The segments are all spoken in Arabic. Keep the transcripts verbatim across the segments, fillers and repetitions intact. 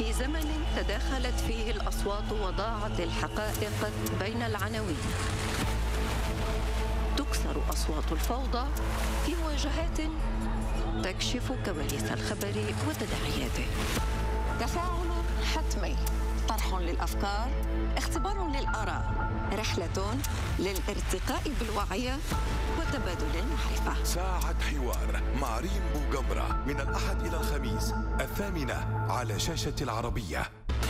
في زمن تداخلت فيه الأصوات وضاعت الحقائق بين العناوين، تكسر أصوات الفوضى في مواجهات تكشف كواليس الخبر وتداعياته. تفاعل حتمي، طرح للأفكار، اختبار للآراء، رحلة للارتقاء بالوعي وتبادل المعرفة. ساعة حوار مع ريم بوجمرة من الأحد إلى الخميس الثامنة على شاشة العربية.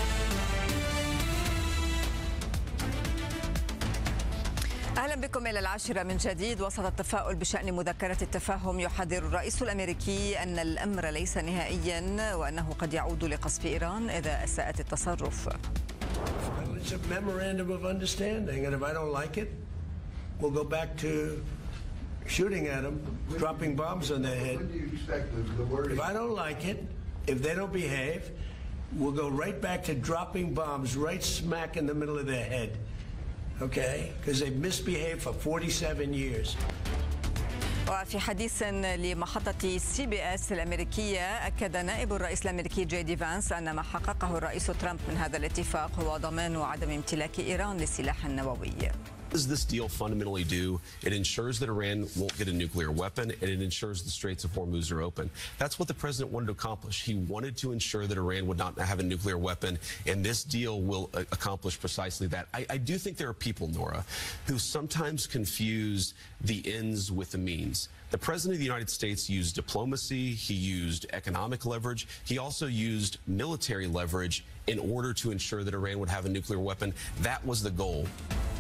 أهلا بكم إلى العاشرة من جديد. وسط التفاؤل بشأن مذكرة التفاهم، يحذر الرئيس الأمريكي أن الأمر ليس نهائيا وأنه قد يعود لقصف إيران إذا أساءت التصرف. It's a memorandum of understanding, and if I don't like it, we'll go back to shooting at them, dropping bombs on their head. When do you expect the, the word? If I don't like it, if they don't behave, we'll go right back to dropping bombs right smack in the middle of their head. Okay? Because they've misbehaved for forty-seven years. وفي حديث لمحطة سي بي اس الأمريكية، أكد نائب الرئيس الأمريكي جي دي فانس أن ما حققه الرئيس ترامب من هذا الاتفاق هو ضمان عدم امتلاك إيران للسلاح النووي. What does this deal fundamentally do? It ensures that Iran won't get a nuclear weapon, and it ensures the Straits of Hormuz are open. That's what the president wanted to accomplish. He wanted to ensure that Iran would not have a nuclear weapon, and this deal will uh, accomplish precisely that. I, I do think there are people, Nora, who sometimes confuse the ends with the means. The president of the United States used diplomacy, he used economic leverage, he also used military leverage in order to ensure that Iran would have a nuclear weapon. That was the goal.